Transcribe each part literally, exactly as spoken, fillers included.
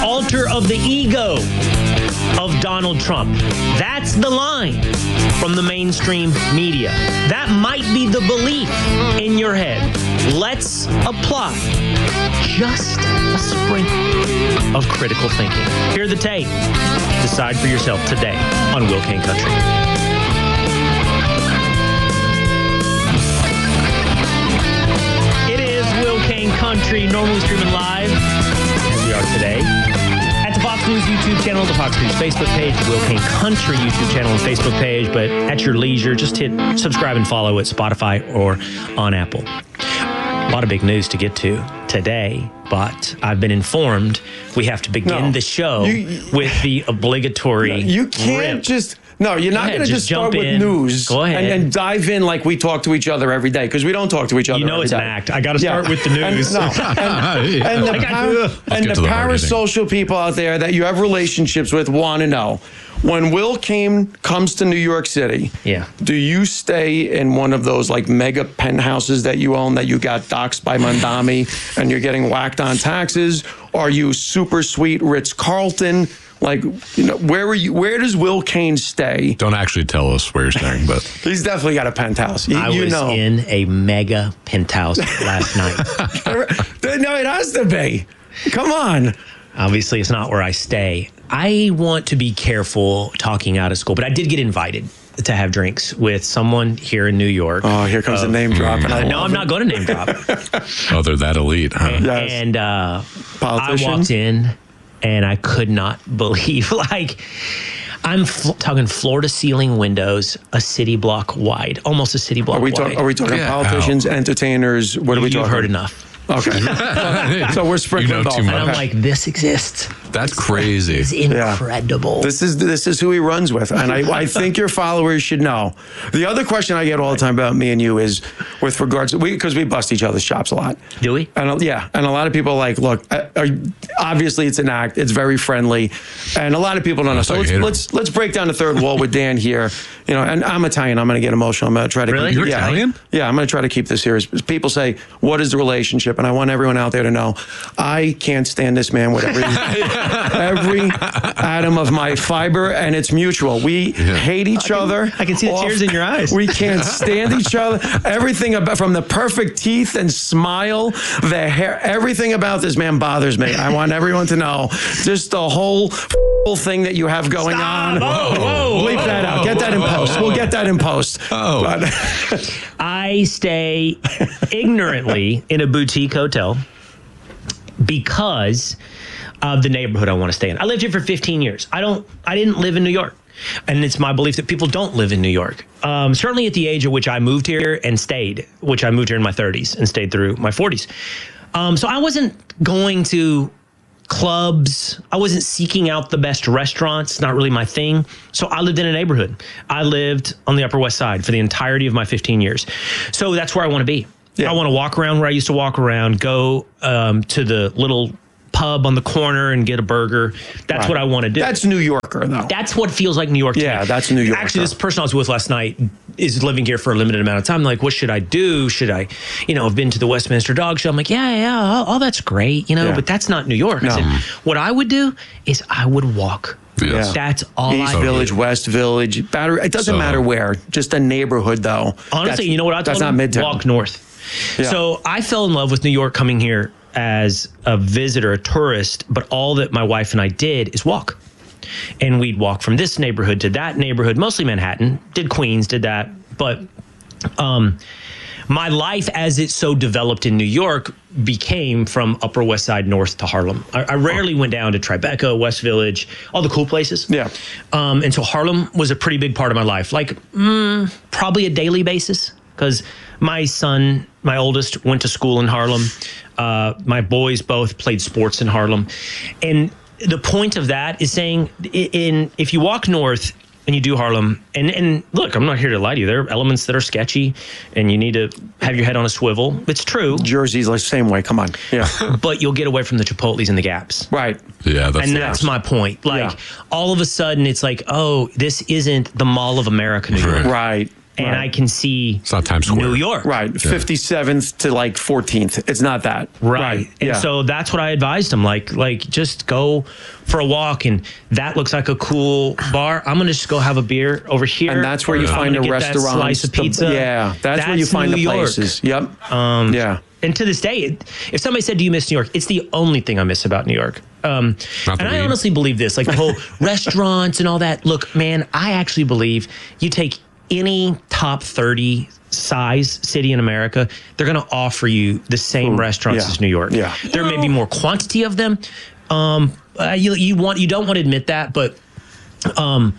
altar of the ego of Donald Trump. That's the line from the mainstream media. That might be the belief in your head. Let's apply just a sprinkle of critical thinking. Hear the tape. Decide for yourself today on Will Cain Country. It is Will Cain Country, normally streaming live, as we are today, at the Fox News YouTube channel, the Fox News Facebook page, the Will Cain Country YouTube channel and Facebook page, but at your leisure, just hit subscribe and follow at Spotify or on Apple. A lot of big news to get to today, but I've been informed we have to begin no, the show you, with the obligatory. No, you can't rip. just. No, you're not going to just start with in. news Go ahead. And, and dive in like we talk to each other every day, because we don't talk to each other You know every it's day. an act. I got to start Yeah. with the news. And, no, and, and the, par- and the parasocial people out there that you have relationships with want to know. When Will Cain comes to New York City, yeah. do you stay in one of those like mega penthouses that you own that you got doxxed by Mondami and you're getting whacked on taxes? Are you super sweet Ritz-Carlton? Like, you know, where are you? Where does Will Cain stay? Don't actually tell us where you're staying, but he's definitely got a penthouse. You, I you was know. in a mega penthouse last night. No, it has to be. Come on. Obviously, it's not where I stay. I want to be careful talking out of school, but I did get invited to have drinks with someone here in New York. Oh, here comes uh, the name drop. Uh, no, I'm not going to name drop. Oh, they're that elite, huh? And, Yes. and uh, I Politician? walked in, and I could not believe, like, I'm fl- talking floor-to-ceiling windows, a city block wide, almost a city block Are we, wide. talk, are we talking Yeah. politicians, entertainers? What are we You've talking? heard enough. Okay. So we're sprinkling You know both. too much. And I'm Okay. like, this exists. That's crazy. It's incredible. This is this is who he runs with, and I, I think your followers should know. The other question I get all the time about me and you is with regards to, we because we bust each other's chops a lot. Do we? And uh, yeah, and a lot of people are like, look, uh, are, obviously it's an act, it's very friendly, and a lot of people don't know. So let's let's, let's break down the third wall with Dan here. You know, and I'm Italian. I'm going to get emotional. I'm going to try to. Really? Keep, You're yeah, Italian? Yeah, I'm going to try to keep this serious. People say, what is the relationship? And I want everyone out there to know, I can't stand this man with every every atom of my fiber, and it's mutual. We yeah. hate each I can, other. I can see the off, tears in your eyes. We can't stand each other. Everything about from the perfect teeth and smile, the hair, everything about this man bothers me. I want everyone to know just the whole thing that you have going Stop. on. Whoa, whoa, Bleep whoa, that out. Get that in post. We'll get that in post. Oh. But, I stay ignorantly in a boutique hotel because of the neighborhood I want to stay in. I lived here for fifteen years. I don't. I didn't live in New York. And it's my belief that people don't live in New York. Um, certainly at the age at which I moved here and stayed, which I moved here in my thirties and stayed through my forties. Um, so I wasn't going to clubs. I wasn't seeking out the best restaurants. Not really my thing. So I lived in a neighborhood. I lived on the Upper West Side for the entirety of my fifteen years. So that's where I want to be. Yeah. I want to walk around where I used to walk around, go um, to the little pub on the corner and get a burger. That's right. What I want to do. That's New Yorker, though. That's what feels like New York to yeah, me. that's New York. Actually, this person I was with last night is living here for a limited amount of time. Like, what should I do? Should I, you know, have been to the Westminster Dog Show? I'm like, yeah, yeah, all, all that's great, you know, yeah. but that's not New York. No. I said, what I would do is I would walk. Yes. That's all East I Village, do. West Village, Battery. It doesn't So, matter where. Just a neighborhood, though. Honestly, that's, you know what I told That's them? not Midtown. Walk north. Yeah. So I fell in love with New York coming here as a visitor, a tourist, but all that my wife and I did is walk. And we'd walk from this neighborhood to that neighborhood, mostly Manhattan, did Queens, did that. But um, my life as it so developed in New York became from Upper West Side north to Harlem. I, I rarely went down to Tribeca, West Village, all the cool places. Yeah. Um, and so Harlem was a pretty big part of my life, like mm, probably a daily basis, because my son, my oldest, went to school in Harlem. Uh, my boys both played sports in Harlem. And the point of that is saying, in if you walk north and you do Harlem, and, and look, I'm not here to lie to you. There are elements that are sketchy, and you need to have your head on a swivel. It's true. Jersey's like the same way. Come on. Yeah. But you'll get away from the Chipotles and the Gaps. Right. Yeah, that's and that's my point. Like, yeah. all of a sudden, it's like, oh, this isn't the Mall of America, New York. Right. and Right. I can see It's not Times Square. New York. Right, fifty-seventh to like fourteenth. It's not that. Right. And yeah. so that's what I advised him. Like, like just go for a walk, and that looks like a cool bar. I'm gonna just go have a beer over here. and that's where you I'm find gonna the get that restaurants. slice of the- pizza. yeah, that's, where you find New the York. places. Yep. Um, yeah. And to this day, it, if somebody said, "Do you miss New York?" It's the only thing I miss about New York. Um, Not the and I weed. honestly believe this, like the whole restaurants and all that. Look, man, I actually believe you take any top thirty size city in America, they're going to offer you the same Food. restaurants Yeah. as New York. Yeah. There may be more quantity of them. Um, uh, you you want you don't want to admit that, but um,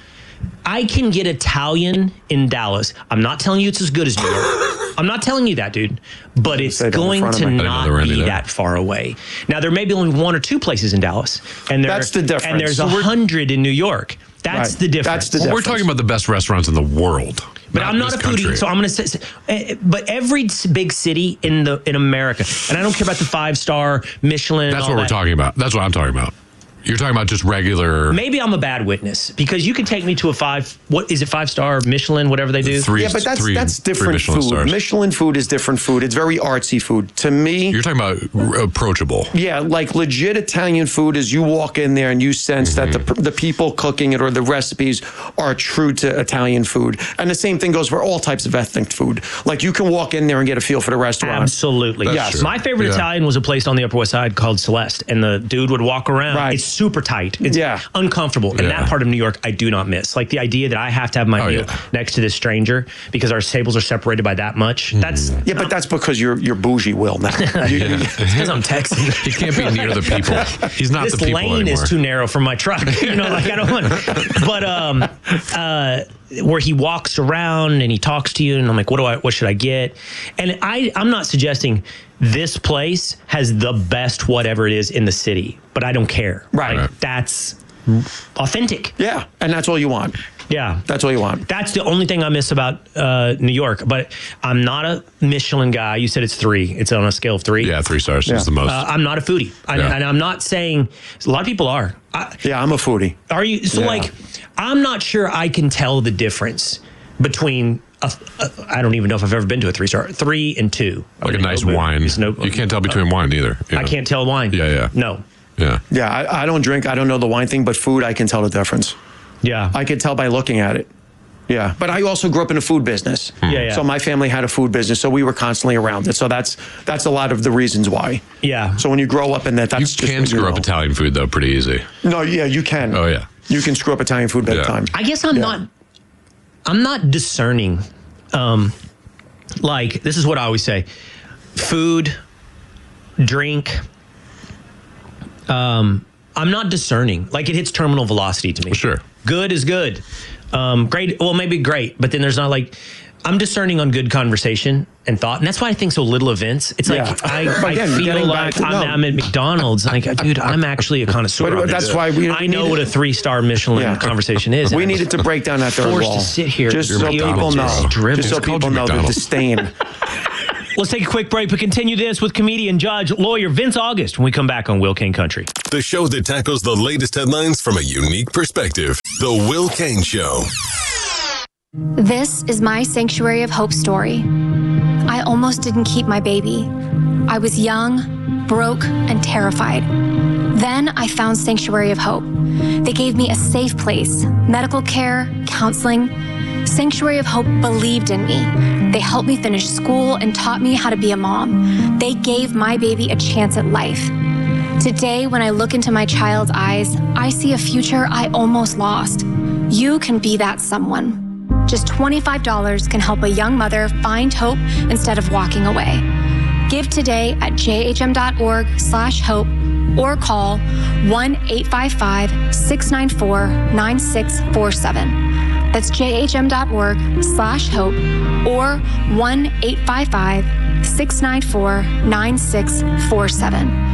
I can get Italian in Dallas. I'm not telling you it's as good as New York. I'm not telling you that, dude. But it's Say it on the going front of to me. I didn't know there were not any be there. that far away. Now there may be only one or two places in Dallas, and there, That's the difference. And there's So a we're- hundred in New York. That's Right. the difference. That's the Well, we're difference. talking about the best restaurants in the world. But I'm not a this foodie, country. so I'm going to say. eh, But every s- big city in the in America, and I don't care about the five star Michelin. and That's all what we're that. talking about. That's what I'm talking about. You're talking about just regular Maybe I'm a bad witness because you can take me to a five. What is it? Five star Michelin, whatever they do. three. Yeah, but that's three, that's three different Michelin food. stars. Michelin food is different food. It's very artsy food. To me, You're talking about r- approachable. yeah, like legit Italian food is you walk in there and you sense that Mm-hmm. the the people cooking it or the recipes are true to Italian food. And the same thing goes for all types of ethnic food. Like you can walk in there and get a feel for the restaurant. Absolutely. That's Yes. true. My favorite Yeah. Italian was a place on the Upper West Side called Celeste, and the dude would walk around. Right. It's super tight. It's Yeah. uncomfortable. And Yeah. that part of New York, I do not miss. Like the idea that I have to have my Oh, meal yeah. next to this stranger because our tables are separated by that much. That's Yeah, but that's because you're you're bougie, Will. Now You- you- because I'm Texan. He can't be near the people. He's not This the people lane anymore. is too narrow for my truck. You know, like I don't want. But um, uh, where he walks around and he talks to you, and I'm like, what do I? What should I get? And I, I'm not suggesting this place has the best whatever it is in the city, but I don't care. Right. Like, that's authentic. yeah, and that's all you want. Yeah. That's all you want. That's the only thing I miss about uh, New York. But I'm not a Michelin guy. You said it's three. It's on a scale of three. yeah, three stars Yeah. is the most. Uh, I'm not a foodie. I, Yeah. And I'm not saying a lot of people are. I, Yeah, I'm a foodie. Are you? So, Yeah. like, I'm not sure I can tell the difference between, a, a, I don't even know if I've ever been to a three star, three and two. like a Okay, nice no, wine. it's no- you can't tell between wine either. you I know? can't tell wine. Yeah, yeah. No. Yeah. Yeah, I, I don't drink. I don't know the wine thing, but food, I can tell the difference. Yeah. I can tell by looking at it. Yeah, but I also grew up in a food business. Yeah, yeah. So my family had a food business, so we were constantly around it. So that's that's a lot of the reasons why. yeah. So when you grow up in that, You that's just can what screw you up know. Italian food though, pretty easy. No, yeah, you can. Oh yeah. You can screw up Italian food big Yeah. time. I guess I'm Yeah. not, I'm not discerning. Um, like, this is what I always say food, drink. Um, I'm not discerning. Like, it hits terminal velocity to me. Sure. Good is good. Um, great. Well, maybe great, but then there's not like, I'm discerning on good conversation and thought. And that's why I think so little events. It's like, Yeah. I, But again, I feel getting like back to- I'm, no. I'm at McDonald's. Like, dude, I'm actually a connoisseur. But on that's this. why we- I we know needed- what a three star Michelin Yeah. conversation is. We needed to break down that third Forced wall. to sit here just and so be people able to know. dribble. Just so It's called people know the McDonald's. disdain. Let's take a quick break, but continue this with comedian, judge, lawyer Vince August when we come back on Will Kane Country. The show that tackles the latest headlines from a unique perspective. The Will Kane Show. This is my Sanctuary of Hope story. I almost didn't keep my baby. I was young, broke, and terrified. Then I found Sanctuary of Hope. They gave me a safe place, medical care, counseling. Sanctuary of Hope believed in me. They helped me finish school and taught me how to be a mom. They gave my baby a chance at life. Today, when I look into my child's eyes, I see a future I almost lost. You can be that someone. Just twenty-five dollars can help a young mother find hope instead of walking away. Give today at jhm.org slash hope or call one eight five five, six nine four, nine six four seven. That's jhm.org slash hope or one eight five five, six nine four, nine six four seven.